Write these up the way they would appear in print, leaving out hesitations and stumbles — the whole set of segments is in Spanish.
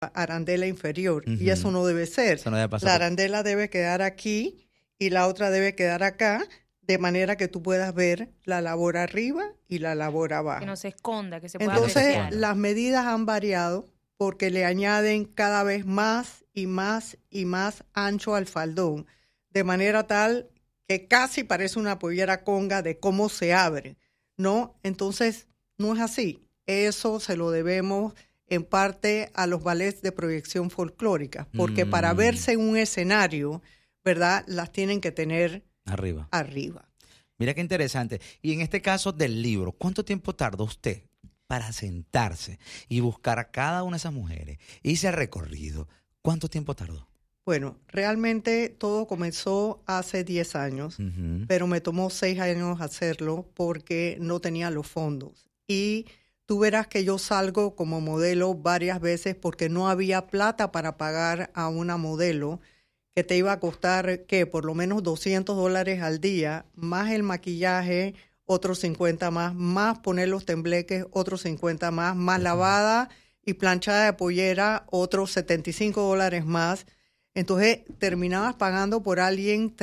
arandela inferior. Y eso no debe ser. Eso no debe pasar La arandela debe quedar aquí y la otra debe quedar acá, de manera que tú puedas ver la labor arriba y la labor abajo. Que no se esconda, que se pueda Entonces, apreciar. las medidas han variado porque le añaden cada vez más y más y más ancho al faldón, de manera tal que casi parece una pollera conga de cómo se abre, ¿no? Entonces, no es así. Eso se lo debemos en parte a los ballets de proyección folclórica, porque para verse en un escenario, ¿verdad?, las tienen que tener arriba. Mira qué interesante. Y en este caso del libro, ¿cuánto tiempo tardó usted para sentarse y buscar a cada una de esas mujeres? Hice el recorrido. ¿Cuánto tiempo tardó? Bueno, realmente todo comenzó hace 10 años, pero me tomó 6 años hacerlo porque no tenía los fondos. Y tú verás que yo salgo como modelo varias veces porque no había plata para pagar a una modelo que te iba a costar, ¿qué? Por lo menos $200 al día, más el maquillaje, otros 50 más poner los tembleques, otros 50 más lavada y planchada de pollera, otros $75 más. Entonces terminabas pagando por alguien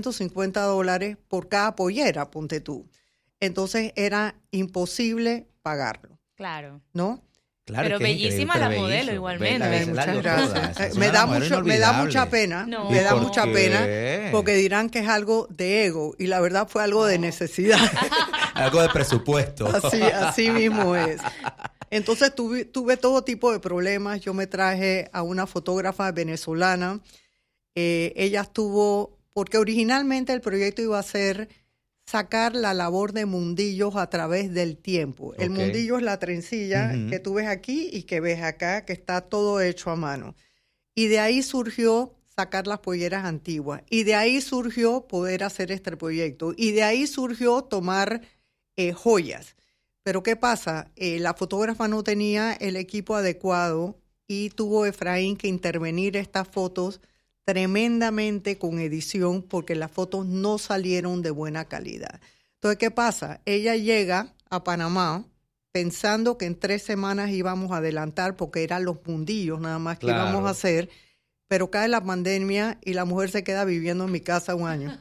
$350 por cada pollera, ponte tú. Entonces era imposible pagarlo. Claro. ¿No? Claro, pero bellísima la modelo igualmente. Muchas gracias. Me da mucha pena. No. Me da mucha qué? pena porque dirán que es algo de ego y la verdad fue algo de necesidad. Algo de presupuesto. Así mismo es. Entonces tuve todo tipo de problemas. Yo me traje a una fotógrafa venezolana. Ella estuvo, porque originalmente el proyecto iba a ser sacar la labor de mundillos a través del tiempo. El mundillo es la trencilla que tú ves aquí y que ves acá, que está todo hecho a mano. Y de ahí surgió sacar las polleras antiguas. Y de ahí surgió poder hacer este proyecto. Y de ahí surgió tomar joyas. Pero ¿qué pasa? La fotógrafa no tenía el equipo adecuado y tuvo Efraín que intervenir estas fotos tremendamente con edición porque las fotos no salieron de buena calidad. Entonces, ¿qué pasa? Ella llega a Panamá pensando que en 3 semanas íbamos a adelantar porque eran los mundillos nada más que íbamos a hacer, pero cae la pandemia y la mujer se queda viviendo en mi casa 1 año.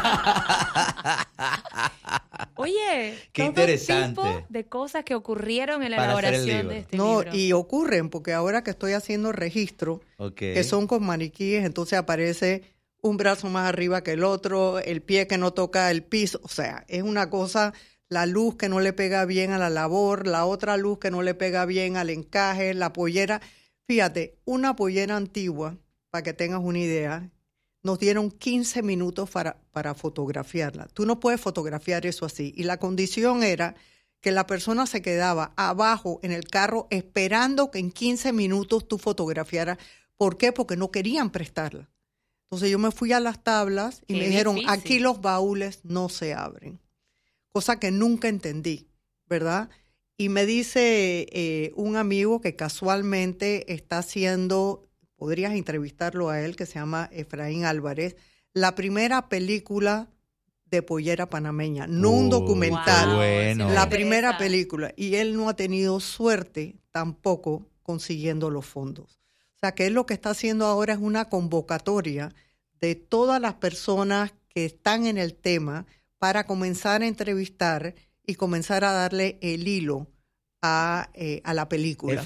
Oye, qué todo interesante. tipo de cosas que ocurrieron en la Para hacer el elaboración libro. de este No, libro. y ocurren porque ahora que estoy haciendo registro, que son con maniquíes, entonces aparece un brazo más arriba que el otro, el pie que no toca el piso, o sea, es una cosa, la luz que no le pega bien a la labor, la otra luz que no le pega bien al encaje, la pollera. Fíjate, una pollera antigua, para que tengas una idea, nos dieron 15 minutos para fotografiarla. Tú no puedes fotografiar eso así. Y la condición era que la persona se quedaba abajo en el carro esperando que en 15 minutos tú fotografiaras. ¿Por qué? Porque no querían prestarla. Entonces yo me fui a las tablas y Qué me dijeron, difícil. aquí los baúles no se abren. Cosa que nunca entendí, ¿verdad? Y me dice un amigo que casualmente está haciendo, podrías entrevistarlo a él, que se llama Efraín Álvarez, la primera película de pollera panameña, no un documental, wow, bueno. sí me la interesa. primera película. Y él no ha tenido suerte tampoco consiguiendo los fondos. O sea, que él lo que está haciendo ahora es una convocatoria de todas las personas que están en el tema para comenzar a entrevistar y comenzar a darle el hilo a la película.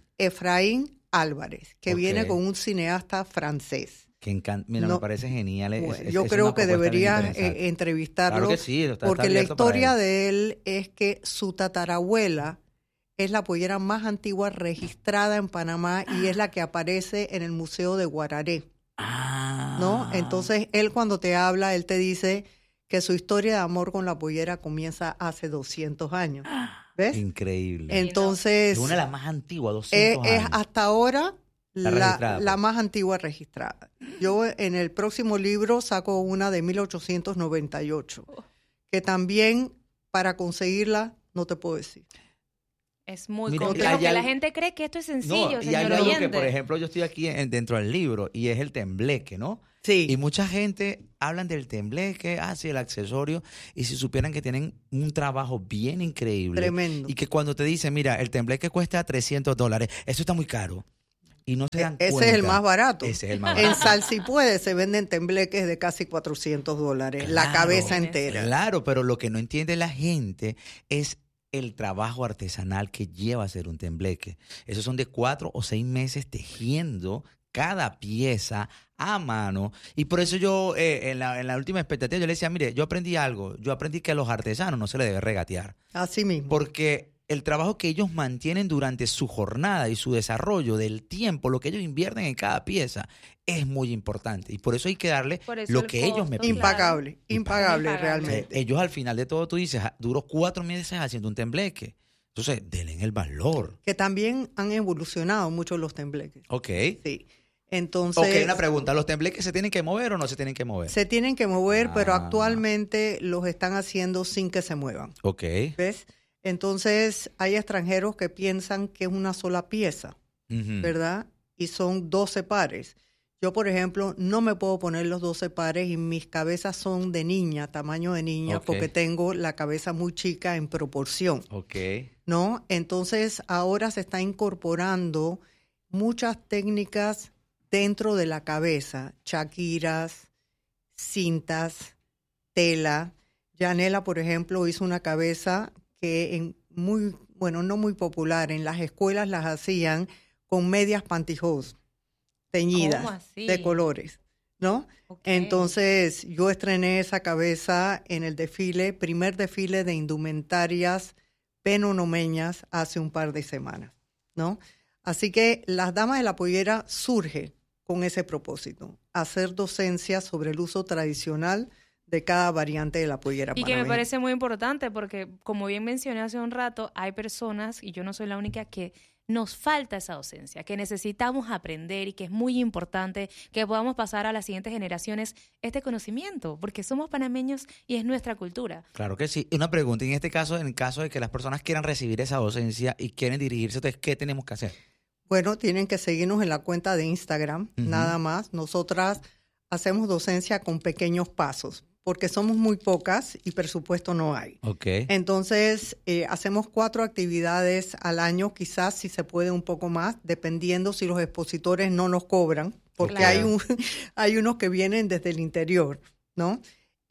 Efraín Álvarez, que viene con un cineasta francés. Que mira, me parece genial. Bueno, yo creo que deberías entrevistarlo, claro que sí, porque la historia de él es que su tatarabuela es la pollera más antigua registrada en Panamá y es la que aparece en el Museo de Guararé. ¿No? Entonces, él cuando te habla, él te dice que su historia de amor con la pollera comienza hace 200 años. ¿Ves? Increíble. Entonces, es una de las más antiguas, 200 años. Es hasta ahora registrada, la más antigua registrada. Yo en el próximo libro saco una de 1898, que también para conseguirla no te puedo decir. Es muy Mira, complejo, hay que la algo- gente cree que esto es sencillo, No, y señor hay algo oyente. que, por ejemplo, yo estoy aquí dentro del libro y es el tembleque, ¿no? Sí. Y mucha gente hablan del tembleque, sí, el accesorio, y si supieran que tienen un trabajo bien increíble. Tremendo. Y que cuando te dicen, mira, el tembleque cuesta $300, eso está muy caro. y no se dan cuenta. Ese es el más barato. Ese es el más En barato. Salsipuede se venden tembleques de casi $400, la Claro, cabeza entera. Claro, pero lo que no entiende la gente es el trabajo artesanal que lleva a hacer un tembleque. Esos son de 4 o 6 meses tejiendo cada pieza a mano. Y por eso yo, en la última expectativa, yo le decía, mire, yo aprendí algo. Yo aprendí que a los artesanos no se les debe regatear. Así mismo. Porque el trabajo que ellos mantienen durante su jornada y su desarrollo del tiempo, lo que ellos invierten en cada pieza, es muy importante. Y por eso hay que darle Por eso lo el que ellos me costo, piden. Impagable, impagable Impagable. realmente. Ellos al final de todo, tú dices, duró 4 meses haciendo un tembleque. Entonces, denle el valor. Que también han evolucionado mucho los tembleques. Ok. Sí. Entonces, Ok, una pregunta. ¿Los tembleques se tienen que mover o no se tienen que mover? se tienen que mover, pero Ah. actualmente los están haciendo sin que se muevan. Ok. ¿Ves? Entonces, hay extranjeros que piensan que es una sola pieza, Ujú. ¿verdad? Y son 12 pares. Yo, por ejemplo, no me puedo poner los 12 pares y mis cabezas son de niña, tamaño de niña, Ok. porque tengo la cabeza muy chica en proporción, Ok. ¿no? Entonces, ahora se está incorporando muchas técnicas dentro de la cabeza, chaquiras, cintas, tela. Yanela, por ejemplo, hizo una cabeza que no muy popular, en las escuelas las hacían con medias pantyhose teñidas ¿Cómo así? de colores, ¿no? Ok. Entonces yo estrené esa cabeza en el primer desfile de indumentarias penonomeñas hace un par de semanas, ¿no? Así que las damas de la pollera surge con ese propósito, hacer docencia sobre el uso tradicional de cada variante de la pollera Y que me panameña. parece muy importante porque, como bien mencioné hace un rato, hay personas, y yo no soy la única, que nos falta esa docencia, que necesitamos aprender y que es muy importante que podamos pasar a las siguientes generaciones este conocimiento, porque somos panameños y es nuestra cultura. Claro que sí. Una pregunta, en este caso, en el caso de que las personas quieran recibir esa docencia y quieren dirigirse, entonces, ¿qué tenemos que hacer? Bueno, tienen que seguirnos en la cuenta de Instagram, Ujú. nada más. Nosotras hacemos docencia con pequeños pasos, porque somos muy pocas y presupuesto no hay. Ok. Entonces, hacemos 4 actividades al año, quizás si se puede un poco más, dependiendo si los expositores no nos cobran, porque Claro. hay unos que vienen desde el interior, ¿no?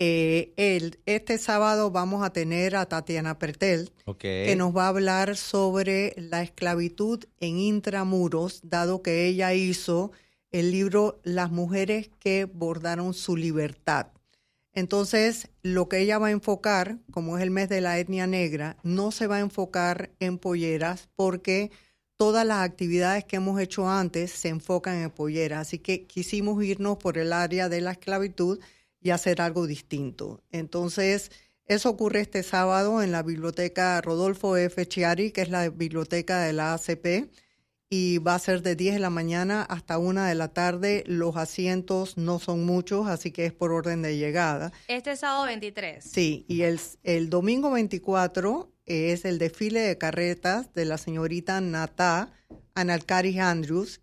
Este sábado vamos a tener a Tatiana Pertel, Ok. que nos va a hablar sobre la esclavitud en intramuros, dado que ella hizo el libro Las mujeres que bordaron su libertad. Entonces, lo que ella va a enfocar, como es el mes de la etnia negra, no se va a enfocar en polleras porque todas las actividades que hemos hecho antes se enfocan en polleras. Así que quisimos irnos por el área de la esclavitud y hacer algo distinto. Entonces, eso ocurre este sábado en la biblioteca Rodolfo F. Chiari, que es la biblioteca de la ACP, y va a ser de 10 de la mañana hasta 1 de la tarde. Los asientos no son muchos, así que es por orden de llegada. Este sábado 23. Sí, y el domingo 24 es el desfile de carretas de la señorita Natá Analcaris Andrews,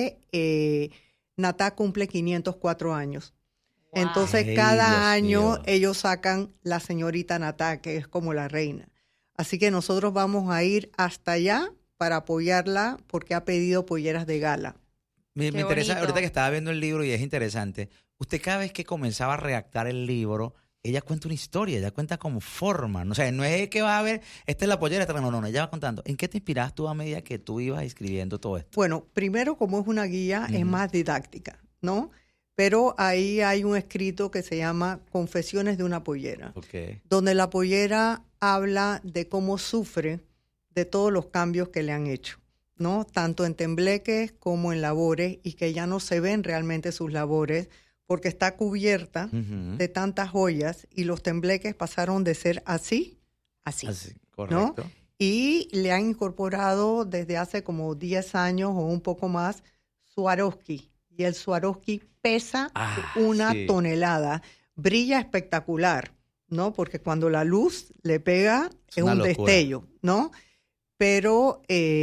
que Natá cumple 504 años. Wow. Entonces, Ay, cada Dios año mío. ellos sacan la señorita Natá, que es como la reina. Así que nosotros vamos a ir hasta allá para apoyarla porque ha pedido polleras de gala. Me Qué interesa, bonito. ahorita que estaba viendo el libro y es interesante, usted cada vez que comenzaba a redactar el libro, ella cuenta una historia, ella cuenta como forma, ¿no? O sea, no es que va a ver, esta es la pollera, esta no, ella va contando. ¿En qué te inspiras tú a medida que tú ibas escribiendo todo esto? Bueno, primero, como es una guía, es Ujú. más didáctica, ¿no? Pero ahí hay un escrito que se llama Confesiones de una pollera, Ok. donde la pollera habla de cómo sufre de todos los cambios que le han hecho, ¿no? Tanto en tembleques como en labores, y que ya no se ven realmente sus labores porque está cubierta Ujú. de tantas joyas y los tembleques pasaron de ser así. Así, correcto. Y le han incorporado desde hace como 10 años o un poco más Swarovski. Y el Swarovski pesa una sí. tonelada. Brilla espectacular, ¿no? Porque cuando la luz le pega Es es una un locura. destello, ¿no? Pero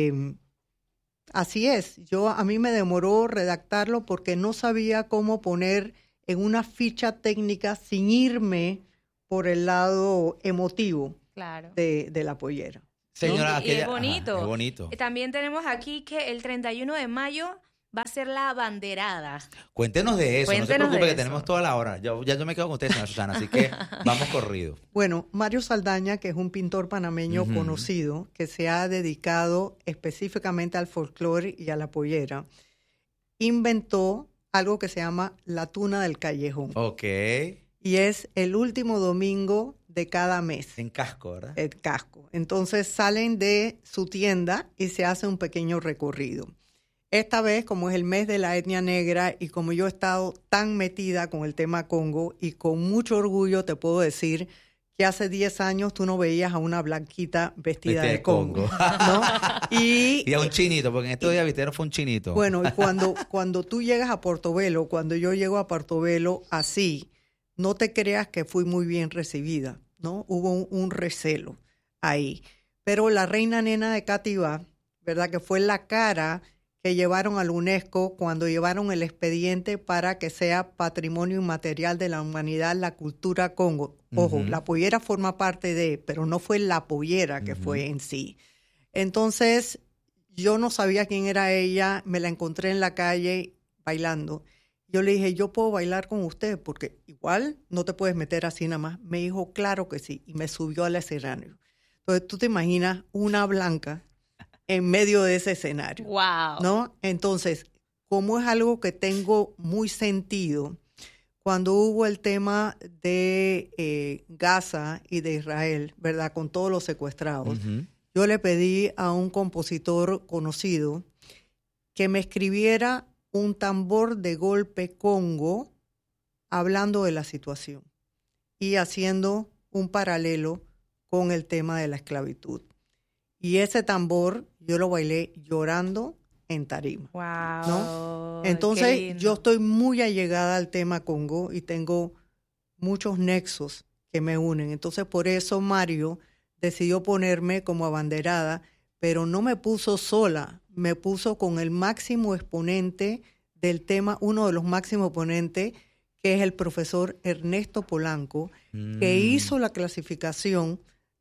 así es. A mí me demoró redactarlo porque no sabía cómo poner en una ficha técnica sin irme por el lado emotivo Claro. de la pollera. Señora, Y es aquella- bonito. Ajá, es bonito. También tenemos aquí que el 31 de mayo va a ser la abanderada. Cuéntenos de eso, no se Cuéntenos preocupe de que eso. tenemos toda la hora. Yo me quedo con usted, señora Susana, así que vamos corrido. Bueno, Mario Saldaña, que es un pintor panameño Ujú. conocido, que se ha dedicado específicamente al folclore y a la pollera, inventó algo que se llama la tuna del callejón. Ok. Y es el último domingo de cada mes, En casco, ¿verdad? el casco. Entonces salen de su tienda y se hace un pequeño recorrido. Esta vez, como es el mes de la etnia negra y como yo he estado tan metida con el tema Congo y con mucho orgullo te puedo decir que hace 10 años tú no veías a una blanquita vestida de Congo, ¿no? Y a un chinito, porque en estos días vistieron fue un chinito. Bueno, y cuando tú llegas a Portobelo, cuando yo llego a Portobelo así, no te creas que fui muy bien recibida, ¿no? Hubo un recelo ahí. Pero la reina nena de Cativá, ¿verdad? Que fue la cara que llevaron a la UNESCO cuando llevaron el expediente para que sea patrimonio inmaterial de la humanidad la cultura Congo. Ojo, Ujú. la pollera forma parte de, pero no fue la pollera que fue en sí. Entonces, yo no sabía quién era ella, me la encontré en la calle bailando. Yo le dije, yo puedo bailar con usted, porque igual no te puedes meter así nada más. Me dijo, claro que sí, y me subió al escenario. Entonces, tú te imaginas una blanca en medio de ese escenario, ¡Wow! ¿no? Entonces, como es algo que tengo muy sentido, cuando hubo el tema de Gaza y de Israel, ¿verdad? Con todos los secuestrados, Ujú. yo le pedí a un compositor conocido que me escribiera un tambor de golpe Congo hablando de la situación y haciendo un paralelo con el tema de la esclavitud. Y ese tambor yo lo bailé llorando en tarima. ¡Wow! ¿No? Qué Entonces lindo. yo estoy muy allegada al tema Congo y tengo muchos nexos que me unen. Entonces por eso Mario decidió ponerme como abanderada, pero no me puso sola, me puso con el máximo exponente del tema, uno de los máximos exponentes, que es el profesor Ernesto Polanco, que hizo la clasificación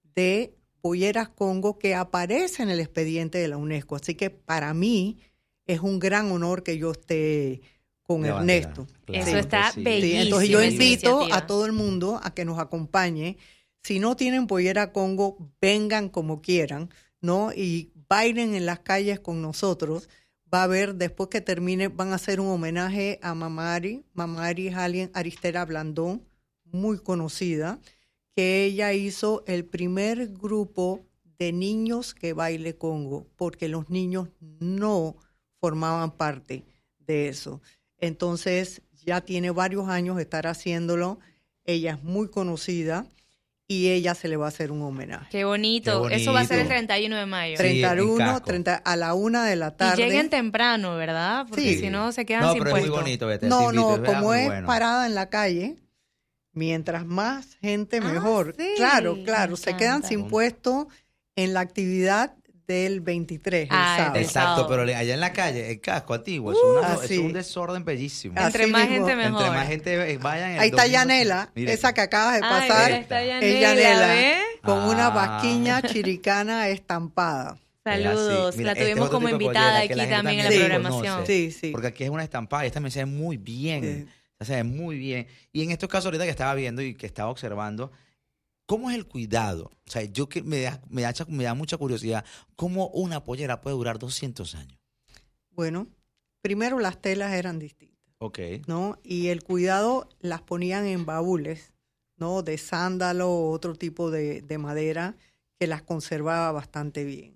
de polleras Congo que aparece en el expediente de la UNESCO. Así que para mí es un gran honor que yo esté con De Ernesto. bandera, claro. Eso está Sí. bellísimo. Sí, entonces yo esa invito iniciativa. a todo el mundo a que nos acompañe. Si no tienen pollera Congo, vengan como quieran, ¿no? Y bailen en las calles con nosotros. Va a haber, después que termine, van a hacer un homenaje a Mamari. Mamari es alguien, Aristera Blandón, muy conocida, que ella hizo el primer grupo de niños que baile Congo, porque los niños no formaban parte de eso. Entonces, ya tiene varios años de estar haciéndolo. Ella es muy conocida y ella se le va a hacer un homenaje. Qué bonito. Qué bonito. Eso va a ser el 31 de mayo. Sí, en 31, casco. 30, a la 1 de la Y tarde. lleguen temprano, ¿verdad? Porque Sí. si no, se quedan No, sin pero es muy puesto. bonito, Betel. te No, invito, no, ¿verdad? como Muy es bueno. parada en la calle, mientras más gente Ah, mejor. sí, Claro, me claro, se quedan encanta. sin puesto en la actividad del 23, el Ah, sábado. del Exacto, sábado. pero allá en la calle, el casco antiguo, es así. un desorden bellísimo. Así Entre más mismo. gente mejor. Entre más gente vayan. el Ahí está domingo, Yanela, mire, esa que acabas de Ay, pasar. mira, está Es Yanela, Yanela, ¿ves? con una Ah. vasquiña chiricana estampada. Saludos. Mira, La este es tuvimos otro como tipo de invitada pollera que la aquí gente también en la también programación. conoce. Sí, sí. Porque aquí es una estampada y esta también se ve muy bien. Se ve muy bien. Y en estos casos ahorita que estaba viendo y que estaba observando, ¿cómo es el cuidado? O sea, yo que me da mucha curiosidad, ¿cómo una pollera puede durar 200 años? Bueno, primero las telas eran distintas, Ok. ¿no? Y el cuidado las ponían en baúles, ¿no? De sándalo o otro tipo de madera que las conservaba bastante bien.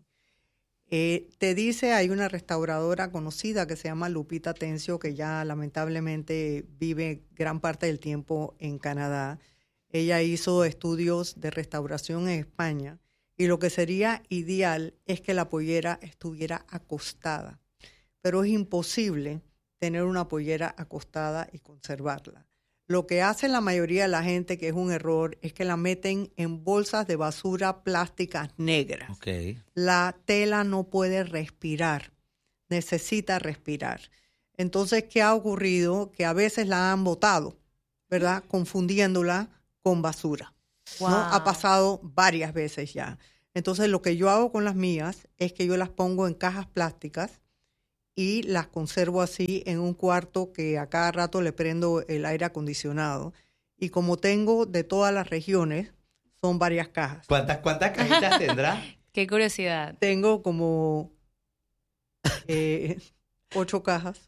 Te dice, hay una restauradora conocida que se llama Lupita Tencio, que ya lamentablemente vive gran parte del tiempo en Canadá. Ella hizo estudios de restauración en España y lo que sería ideal es que la pollera estuviera acostada, pero es imposible tener una pollera acostada y conservarla. Lo que hace la mayoría de la gente, que es un error, es que la meten en bolsas de basura plásticas negras. Ok. La tela no puede respirar, necesita respirar. Entonces, ¿qué ha ocurrido? Que a veces la han botado, ¿verdad? Confundiéndola con basura. ¿No? Wow. Ha pasado varias veces ya. Entonces, lo que yo hago con las mías es que yo las pongo en cajas plásticas y las conservo así en un cuarto que a cada rato le prendo el aire acondicionado. Y como tengo de todas las regiones, son varias cajas. ¿Cuántas cajitas tendrá? Qué curiosidad. Tengo como 8 cajas.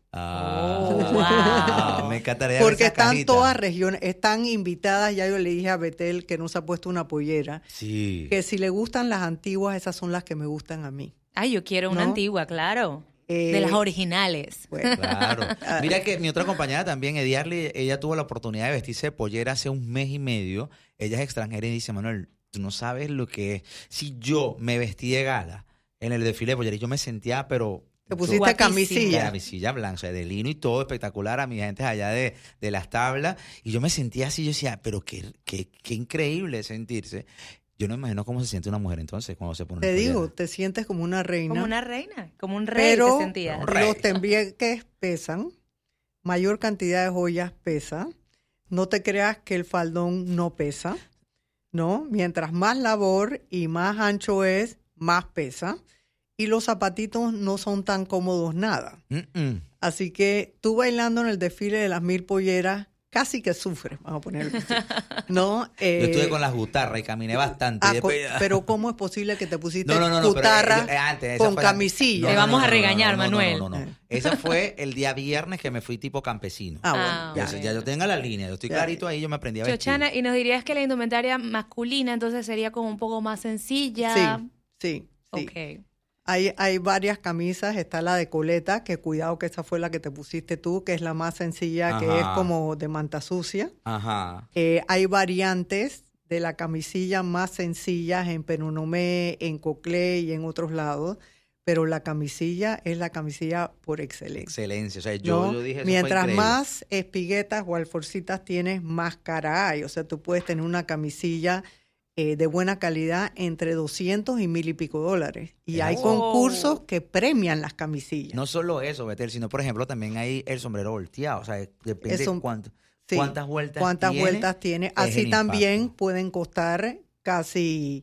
Wow. Me encantaría ver Porque esas están cajitas. todas regiones, están invitadas. Ya yo le dije a Betel que no se ha puesto una pollera. Sí. Que si le gustan las antiguas, esas son las que me gustan a mí. Ay, yo quiero una ¿No? antigua, claro. Eh, De las originales. Bueno, Claro. Mira que mi otra compañera también, Ediarly, ella tuvo la oportunidad de vestirse de pollera hace un mes y medio. Ella es extranjera y dice, Manuel, tú no sabes lo que es. Si yo me vestí de gala en el desfile de pollera, yo me sentía, pero... te pusiste Guapísima. camisilla. Camisilla blanca, o sea, de lino y todo espectacular a mi gente allá de las tablas. Y yo me sentía así, yo decía, pero qué increíble sentirse. Yo no me imagino cómo se siente una mujer entonces cuando se pone Te una digo, pollera. te sientes como una reina. Como una reina, como un rey pero te sentías. Un rey. los tembleques pesan, mayor cantidad de joyas pesa. No te creas que el faldón no pesa, ¿no? Mientras más labor y más ancho es, más pesa. Y los zapatitos no son tan cómodos nada. Mm-mm. Así que tú bailando en el desfile de las 1000 polleras, casi que sufres, vamos a ponerlo así, ¿no? Yo estuve con las guitarras y caminé bastante. y después- Pero ¿cómo es posible que te pusiste No, pero guitarra antes, esa con fue la- camisilla? Te vamos a regañar, Manuel. No. Ese fue el día viernes que me fui tipo campesino. Ah, bueno. Ah, Ya, bueno. ya yo tengo la línea, yo estoy Ya. clarito ahí, yo me aprendí a vestir. Chochana, ¿y nos dirías que la indumentaria masculina entonces sería como un poco más sencilla? Sí. Ok. Hay varias camisas, está la de coleta, que cuidado que esa fue la que te pusiste tú, que es la más sencilla, que Ajá. es como de manta sucia. Ajá. Hay variantes de la camisilla más sencillas en Penonomé, en Coclé y en otros lados, pero la camisilla es la camisilla por excelencia. Excelencia. O sea, ¿No? yo dije eso Mientras fue increíble. más espiguetas o alforcitas tienes, más cara hay. O sea, tú puedes tener una camisilla de buena calidad entre 200 y 1000 y pico dólares. Y hay Oh. concursos que premian las camisillas. No solo eso, Betel, sino por ejemplo también hay el sombrero volteado. O sea, depende Eso- cuántas Sí. vueltas ¿Cuántas tiene. vueltas tiene? es Así el también impacto. pueden costar casi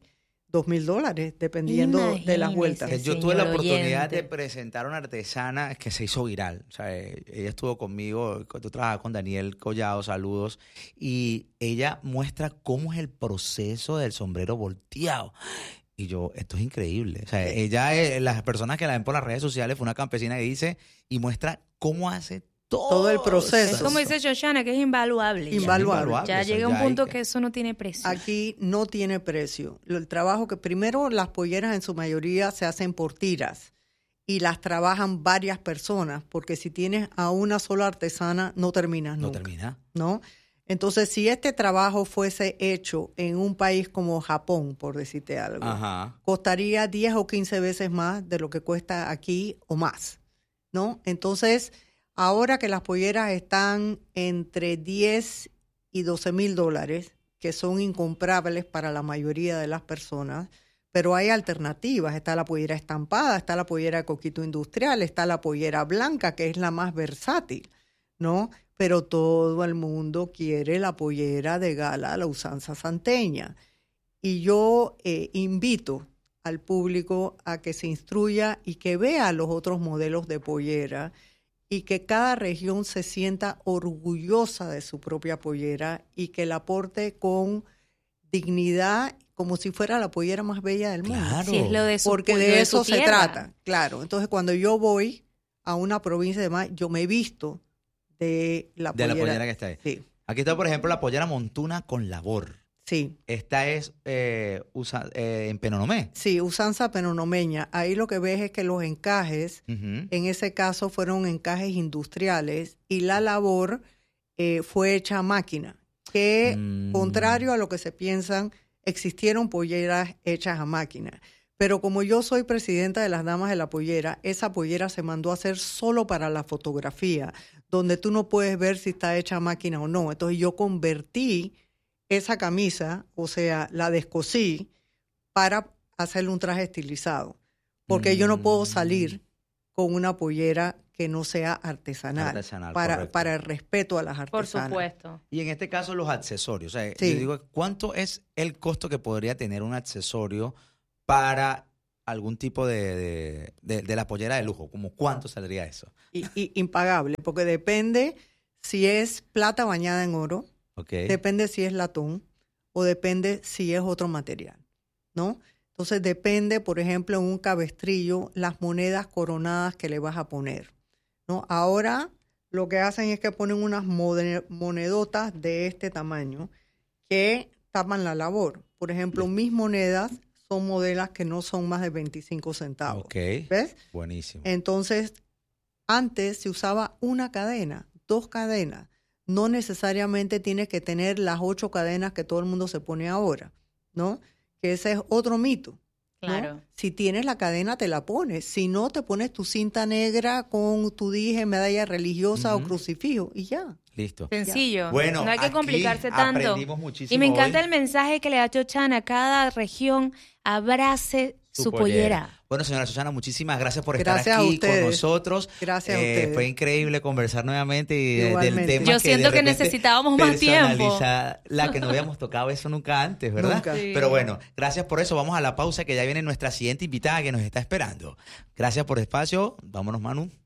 $2000, dependiendo de las Imagínese. vueltas. Yo tuve la Señor oportunidad oyente. de presentar a una artesana que se hizo viral. O sea, ella estuvo conmigo, tú trabajas con Daniel Collado, saludos, y ella muestra cómo es el proceso del sombrero volteado. Y yo, esto es increíble. O sea, ella, las personas que la ven por las redes sociales, fue una campesina que dice y muestra cómo hace Todo el proceso. Es como dice Shoshana, que es invaluable. ya. Invaluable. Ya O sea, llega un ya hay punto que eso no tiene precio. Aquí no tiene precio. El trabajo que primero las polleras en su mayoría se hacen por tiras y las trabajan varias personas, porque si tienes a una sola artesana no terminas No nunca. termina. ¿No? Entonces, si este trabajo fuese hecho en un país como Japón, por decirte algo, Ajá. costaría 10 o 15 veces más de lo que cuesta aquí o más, ¿no? Entonces, ahora que las polleras están entre 10 y 12 mil dólares, que son incomprables para la mayoría de las personas, pero hay alternativas. Está la pollera estampada, está la pollera de coquito industrial, está la pollera blanca, que es la más versátil, ¿no? Pero todo el mundo quiere la pollera de gala a la usanza santeña. Y yo invito al público a que se instruya y que vea los otros modelos de pollera y que cada región se sienta orgullosa de su propia pollera y que la porte con dignidad, como si fuera la pollera más bella del mundo. Claro. Si es lo de su Porque lo de su eso se tierra. trata, claro. Entonces, cuando yo voy a una provincia de más, yo me visto de la De pollera. la pollera que está ahí. Sí, Aquí está, por ejemplo, la pollera montuna con labor. sí. Esta es en Penonomé. Sí, usanza penonomeña. Ahí lo que ves es que los encajes, Ujú. en ese caso, fueron encajes industriales y la labor fue hecha a máquina. Que, contrario a lo que se piensan, existieron polleras hechas a máquina. Pero como yo soy presidenta de las Damas de la Pollera, esa pollera se mandó a hacer solo para la fotografía, donde tú no puedes ver si está hecha a máquina o no. Entonces yo convertí esa camisa, o sea, la descosí para hacerle un traje estilizado. Porque yo no puedo salir con una pollera que no sea artesanal, Artesanal, para correcto. el respeto a las Por artesanas. supuesto. Y en este caso los accesorios. O sea, Sí. yo digo, ¿cuánto es el costo que podría tener un accesorio para algún tipo de la pollera de lujo? ¿Como cuánto saldría eso? Impagable, porque depende si es plata bañada en oro, Okay. depende si es latón o depende si es otro material, ¿no? Entonces depende, por ejemplo, en un cabestrillo, las monedas coronadas que le vas a poner, ¿no? Ahora lo que hacen es que ponen unas monedotas de este tamaño que tapan la labor. Por ejemplo, mis monedas son modelos que no son más de 25 centavos. Ok. ¿Ves? Buenísimo. Entonces, antes se usaba una cadena, 2 cadenas. No necesariamente tienes que tener las 8 cadenas que todo el mundo se pone ahora, ¿no? Que ese es otro mito, ¿no? Claro. Si tienes la cadena, te la pones. Si no, te pones tu cinta negra con tu dije, medalla religiosa o crucifijo y ya. Listo. Sencillo. Bueno, no hay que aquí complicarse tanto. aprendimos muchísimo Y me encanta hoy. el mensaje que le da Chochana. Cada región abrace su pollera. Bueno, señora Susana, muchísimas gracias por Gracias estar a aquí ustedes. con nosotros. Gracias a ustedes. Fue increíble conversar nuevamente y del Igualmente. tema Yo siento de que repente necesitábamos más tiempo. personaliza la que no habíamos tocado eso nunca antes, ¿verdad? Nunca. Sí. Pero bueno, gracias por eso. Vamos a la pausa que ya viene nuestra siguiente invitada que nos está esperando. Gracias por el espacio. Vámonos, Manu.